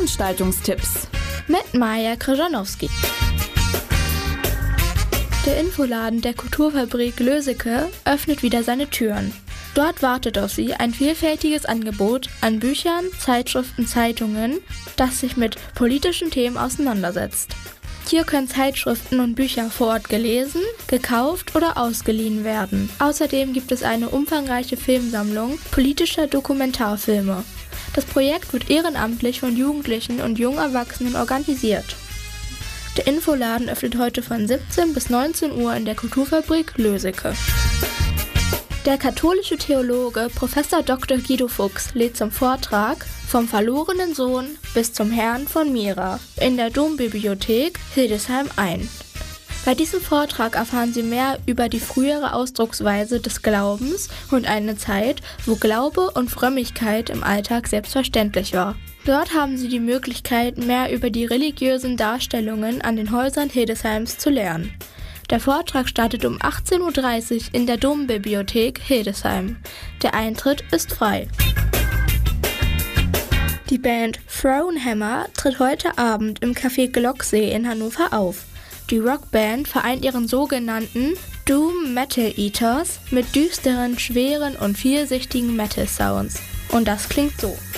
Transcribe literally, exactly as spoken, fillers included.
Veranstaltungstipps mit Maja Krzyżanowski. Der Infoladen der Kulturfabrik Löseke öffnet wieder seine Türen. Dort wartet auf Sie ein vielfältiges Angebot an Büchern, Zeitschriften, Zeitungen, das sich mit politischen Themen auseinandersetzt. Hier können Zeitschriften und Bücher vor Ort gelesen, gekauft oder ausgeliehen werden. Außerdem gibt es eine umfangreiche Filmsammlung politischer Dokumentarfilme. Das Projekt wird ehrenamtlich von Jugendlichen und jungen Erwachsenen organisiert. Der Infoladen öffnet heute von siebzehn bis neunzehn Uhr in der Kulturfabrik Löseke. Der katholische Theologe Professor Doktor Guido Fuchs lädt zum Vortrag Vom verlorenen Sohn bis zum Herrn von Mira in der Dombibliothek Hildesheim ein. Bei diesem Vortrag erfahren Sie mehr über die frühere Ausdrucksweise des Glaubens und eine Zeit, wo Glaube und Frömmigkeit im Alltag selbstverständlich war. Dort haben Sie die Möglichkeit, mehr über die religiösen Darstellungen an den Häusern Hildesheims zu lernen. Der Vortrag startet um achtzehn Uhr dreißig in der Dombibliothek Hildesheim. Der Eintritt ist frei. Die Band Thronehammer tritt heute Abend im Café Glocksee in Hannover auf. Die Rockband vereint ihren sogenannten Doom Metal Ethos mit düsteren, schweren und vielsichtigen Metal-Sounds. Und das klingt so.